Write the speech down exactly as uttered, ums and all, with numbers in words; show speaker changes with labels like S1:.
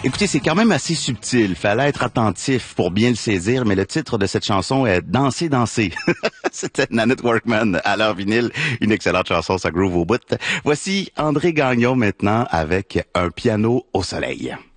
S1: Écoutez, c'est quand même assez subtil. Fallait être attentif pour bien le saisir, mais le titre de cette chanson est Danser, danser. C'était Nanette Workman à leur vinyle. Une excellente chanson, ça groove au bout. Voici André Gagnon maintenant avec Un piano au soleil.